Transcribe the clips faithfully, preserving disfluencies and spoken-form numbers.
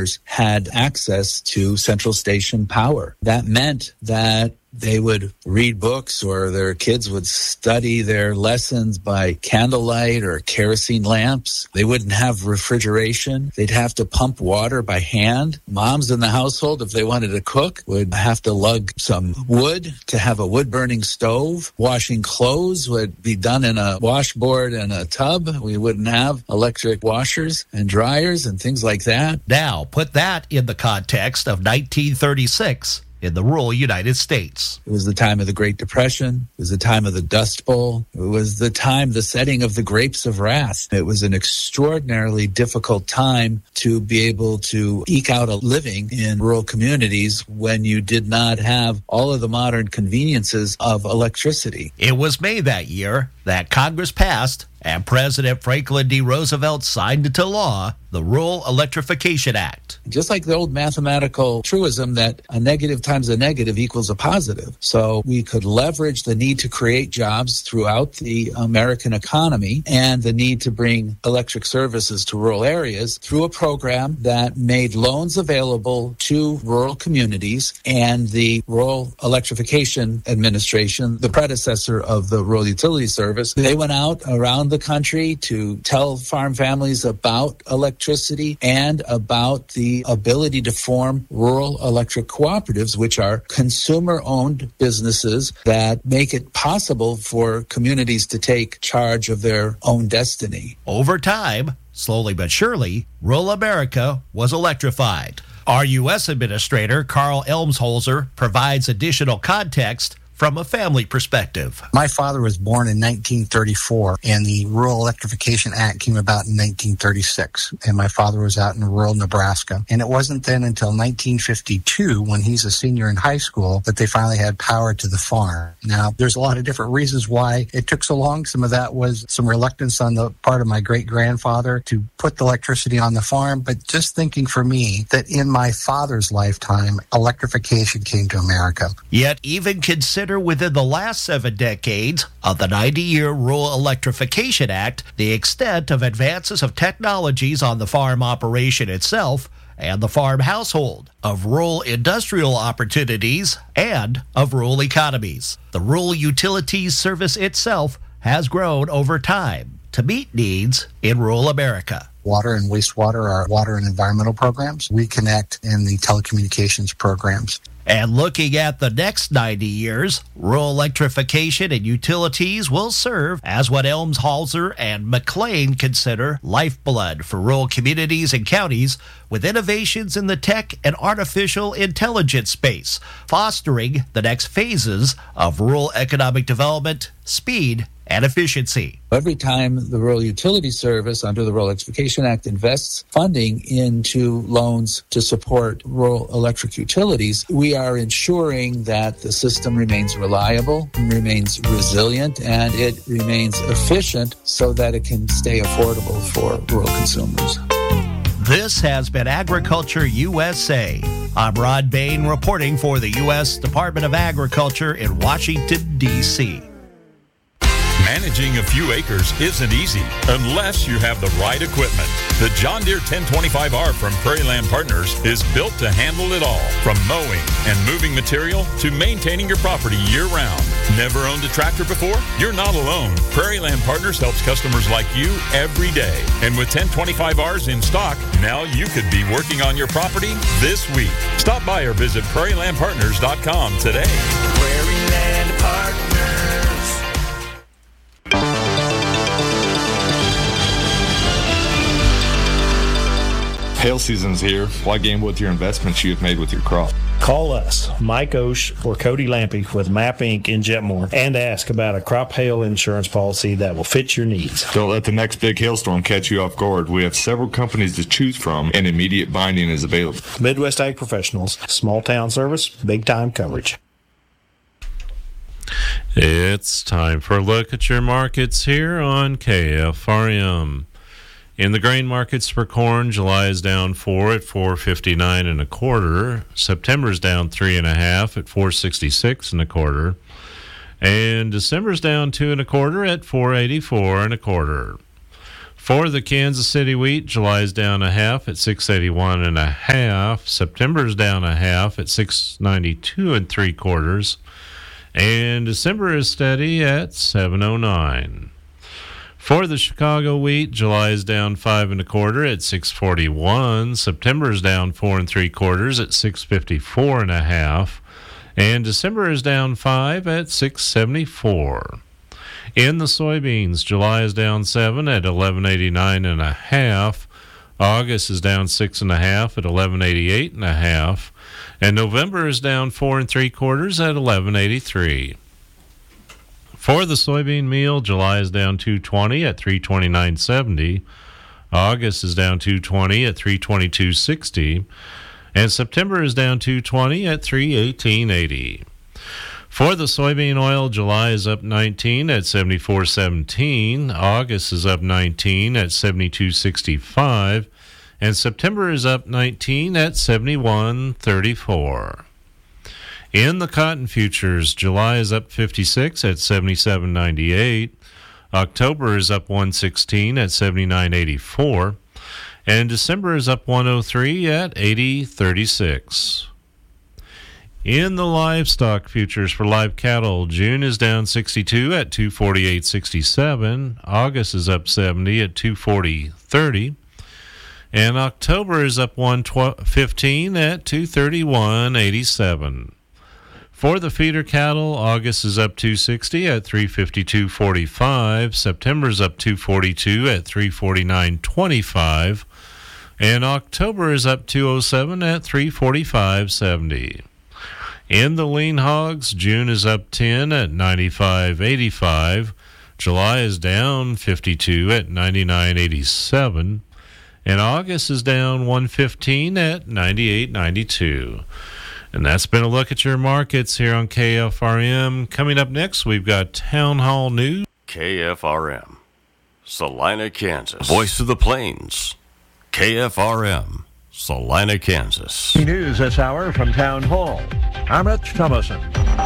farmers had access to central station power. That meant that they would read books, or their kids would study their lessons by candlelight or kerosene lamps. They wouldn't have refrigeration. They'd have to pump water by hand. Moms in the household, if they wanted to cook, would have to lug some wood to have a wood-burning stove. Washing clothes would be done in a washboard and a tub. We wouldn't have electric washers and dryers and things like that. Now, put that in the context of nineteen thirty-six. In the rural United States. It was the time of the Great Depression. It was the time of the Dust Bowl. It was the time, the setting of the Grapes of Wrath. It was an extraordinarily difficult time to be able to eke out a living in rural communities when you did not have all of the modern conveniences of electricity. It was May that year that Congress passed and President Franklin D. Roosevelt signed into law the Rural Electrification Act. Just like the old mathematical truism that a negative times a negative equals a positive. So we could leverage the need to create jobs throughout the American economy and the need to bring electric services to rural areas through a program that made loans available to rural communities. And the Rural Electrification Administration, the predecessor of the Rural Utility Service, they went out around the country to tell farm families about electricity and about the ability to form rural electric cooperatives, which are consumer-owned businesses that make it possible for communities to take charge of their own destiny. Over time, slowly but surely, rural America was electrified. Our U S Administrator, Carl Elmsholzer, provides additional context from a family perspective. My father was born in nineteen thirty-four, and the Rural Electrification Act came about in nineteen thirty-six, and my father was out in rural Nebraska. And it wasn't then until nineteen fifty-two, when he's a senior in high school, that they finally had power to the farm. Now, there's a lot of different reasons why it took so long. Some of that was some reluctance on the part of my great-grandfather to put the electricity on the farm, but just thinking for me that in my father's lifetime, electrification came to America. Yet even consider within the last seven decades of the ninety-year Rural Electrification Act the extent of advances of technologies on the farm operation itself and the farm household, of rural industrial opportunities, and of rural economies. The Rural Utilities Service itself has grown over time to meet needs in rural America. Water and wastewater are water and environmental programs. We connect in the telecommunications programs. And looking at the next ninety years, rural electrification and utilities will serve as what Elmsholzer and McLean consider lifeblood for rural communities and counties, with innovations in the tech and artificial intelligence space, fostering the next phases of rural economic development, speed, and efficiency. Every time the Rural Utility Service under the Rural Electrification Act invests funding into loans to support rural electric utilities, we are ensuring that the system remains reliable, remains resilient, and it remains efficient so that it can stay affordable for rural consumers. This has been Agriculture U S A. I'm Rod Bain reporting for the U S Department of Agriculture in Washington, D C Managing a few acres isn't easy unless you have the right equipment. The John Deere ten twenty-five R from Prairie Land Partners is built to handle it all, from mowing and moving material to maintaining your property year-round. Never owned a tractor before? You're not alone. Prairie Land Partners helps customers like you every day. And with ten twenty-five Rs in stock, now you could be working on your property this week. Stop by or visit prairie land partners dot com today. Prairie Land Partners. Hail season's here. Why gamble with your investments you have made with your crop? Call us, Mike Osh or Cody Lampy with Map Incorporated in Jetmore, and ask about a crop hail insurance policy that will fit your needs. Don't let the next big hailstorm catch you off guard. We have several companies to choose from, and immediate binding is available. Midwest Ag Professionals, small town service, big time coverage. It's time for a look at your markets here on K F R M. In the grain markets for corn, July is down four at four fifty-nine and a quarter. September's down three and a half at four sixty-six and a quarter, and December's down two and a quarter at four eighty-four and a quarter. For the Kansas City wheat, July is down a half at six eighty-one and a half. September is down a half at six ninety-two and three quarters. And December is steady at seven oh nine. For the Chicago wheat, July is down five and a quarter at six forty-one. September is down four and three quarters at six fifty-four and a half. And December is down five at six seventy-four. In the soybeans, July is down seven at eleven eighty-nine and a half. August is down six and a half at eleven eighty-eight and a half. And November is down four and three quarters at eleven eighty-three. For the soybean meal, July is down two twenty at three twenty-nine seventy. August is down two twenty at three twenty-two sixty. And September is down two twenty at three eighteen eighty. For the soybean oil, July is up nineteen at seventy-four seventeen. August is up nineteen at seventy-two sixty-five. And September is up nineteen at seventy-one thirty-four. In the cotton futures, July is up fifty-six at seventy-seven ninety-eight. October is up one sixteen at seventy-nine eighty-four. And December is up one oh three at eighty thirty-six. In the livestock futures for live cattle, June is down sixty-two at two forty-eight sixty-seven. August is up seventy at two forty thirty. And October is up one fifteen at two thirty-one eighty-seven. For the feeder cattle, August is up two sixty at three fifty-two forty-five. September is up two forty-two at three forty-nine twenty-five. And October is up two oh seven at three forty-five seventy. In the lean hogs, June is up ten at ninety-five eighty-five. July is down fifty-two at ninety-nine eighty-seven. And August is down one fifteen at ninety-eight ninety-two. And that's been a look at your markets here on K F R M. Coming up next, we've got Town Hall News. K F R M, Salina, Kansas. Voice of the Plains. K F R M, Salina, Kansas. News this hour from Town Hall. I'm Rich Thomason.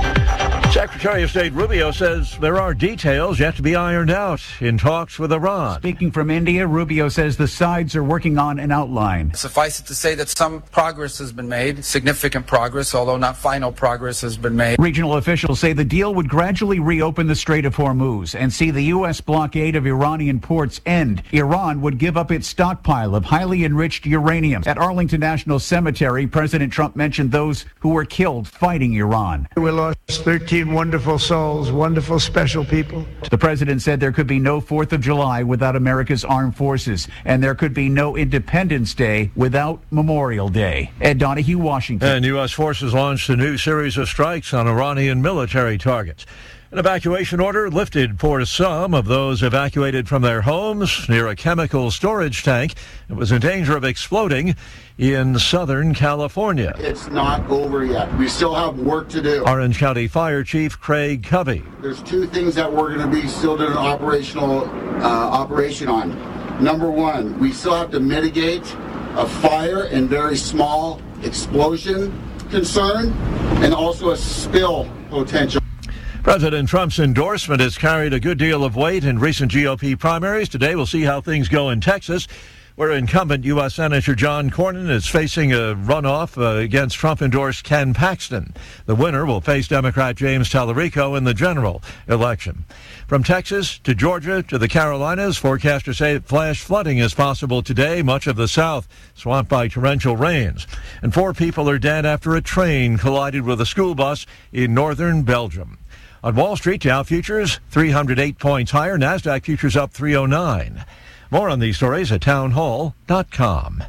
Secretary of State Rubio says there are details yet to be ironed out in talks with Iran. Speaking from India, Rubio says the sides are working on an outline. Suffice it to say that some progress has been made, significant progress, although not final progress has been made. Regional officials say the deal would gradually reopen the Strait of Hormuz and see the U S blockade of Iranian ports end. Iran would give up its stockpile of highly enriched uranium. At Arlington National Cemetery, President Trump mentioned those who were killed fighting Iran. We lost thirteen wonderful souls, wonderful, special people. The president said there could be no fourth of July without America's armed forces, and there could be no Independence Day without Memorial Day. Ed Donahue, Washington. And U S forces launched a new series of strikes on Iranian military targets. An evacuation order lifted for some of those evacuated from their homes near a chemical storage tank that was in danger of exploding in Southern California. It's not over yet. We still have work to do. Orange County Fire Chief Craig Covey. There's two things that we're going to be still doing an operational uh, operation on. Number one, we still have to mitigate a fire and very small explosion concern, and also a spill potential. President Trump's endorsement has carried a good deal of weight in recent G O P primaries. Today we'll see how things go in Texas, where incumbent U S Senator John Cornyn is facing a runoff uh, against Trump-endorsed Ken Paxton. The winner will face Democrat James Tallarico in the general election. From Texas to Georgia to the Carolinas, forecasters say flash flooding is possible today. Much of the South swamped by torrential rains. And four people are dead after a train collided with a school bus in northern Belgium. On Wall Street, Dow futures three hundred eight points higher. NASDAQ futures up three oh nine. More on these stories at town hall dot com.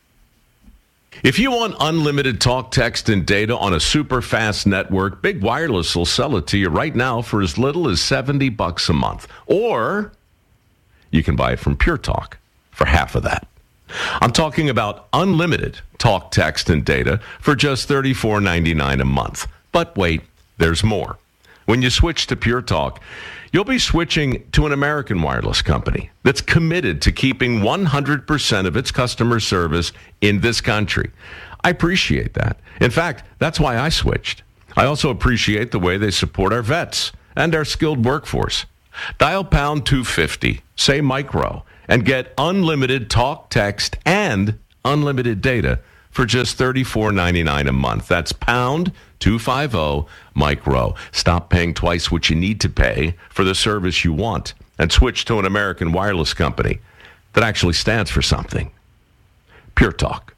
If you want unlimited talk, text, and data on a super fast network, Big Wireless will sell it to you right now for as little as seventy bucks a month. Or you can buy it from Pure Talk for half of that. I'm talking about unlimited talk, text, and data for just thirty-four ninety-nine a month. But wait, there's more. When you switch to Pure Talk, you'll be switching to an American wireless company that's committed to keeping one hundred percent of its customer service in this country. I appreciate that. In fact, that's why I switched. I also appreciate the way they support our vets and our skilled workforce. Dial pound two fifty, say micro, and get unlimited talk, text, and unlimited data for just thirty-four ninety-nine a month. That's pound two fifty Mike Rowe. Stop paying twice what you need to pay for the service you want and switch to an American wireless company that actually stands for something. Pure Talk.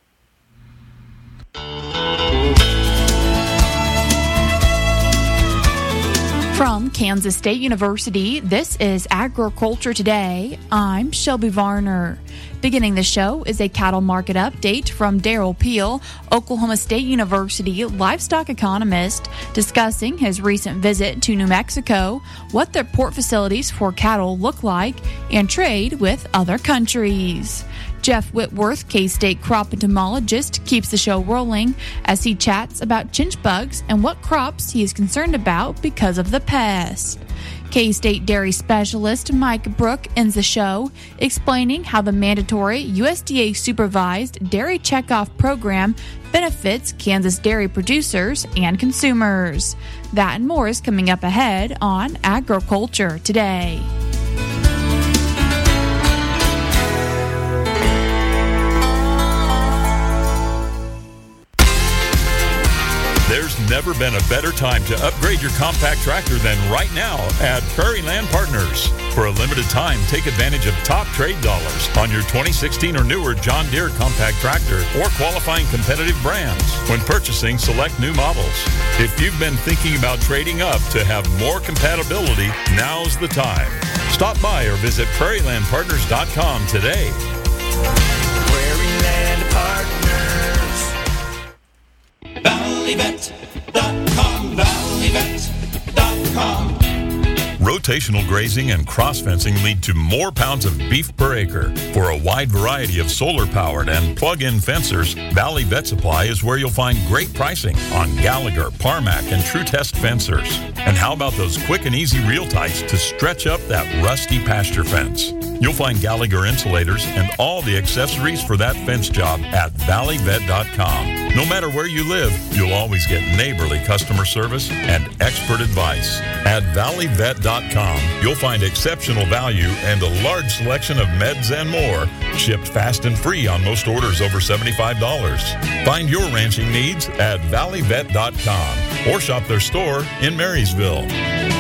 From Kansas State University, this is Agriculture Today. I'm Shelby Varner. Beginning the show is a cattle market update from Daryl Peel, Oklahoma State University livestock economist, discussing his recent visit to New Mexico, what their port facilities for cattle look like, and trade with other countries. Jeff Whitworth, K-State crop entomologist, keeps the show rolling as he chats about chinch bugs and what crops he is concerned about because of the pest. K-State dairy specialist Mike Brook ends the show explaining how the mandatory U S D A-supervised dairy checkoff program benefits Kansas dairy producers and consumers. That and more is coming up ahead on Agriculture Today. There's never been a better time to upgrade your compact tractor than right now at Prairie Land Partners. For a limited time, take advantage of top trade dollars on your twenty sixteen or newer John Deere compact tractor or qualifying competitive brands when purchasing select new models. If you've been thinking about trading up to have more compatibility, now's the time. Stop by or visit prairie land partners dot com today. Prairie Land Partners. Valley Vet dot com, Valley Vet dot com. Rotational grazing and cross-fencing lead to more pounds of beef per acre. For a wide variety of solar-powered and plug-in fencers, Valley Vet Supply is where you'll find great pricing on Gallagher, Parmac, and True Test fencers. And how about those quick and easy reel tights to stretch up that rusty pasture fence? You'll find Gallagher insulators and all the accessories for that fence job at Valley Vet dot com. No matter where you live, you'll always get neighborly customer service and expert advice. At Valley Vet dot com, you'll find exceptional value and a large selection of meds and more, shipped fast and free on most orders over seventy-five dollars. Find your ranching needs at Valley Vet dot com or shop their store in Marysville.